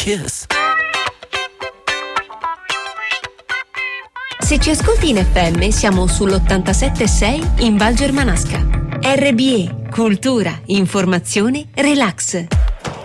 Kiss. Se ci ascolti in FM siamo sull'87.6 in Val Germanasca. RBE, cultura, informazione, relax.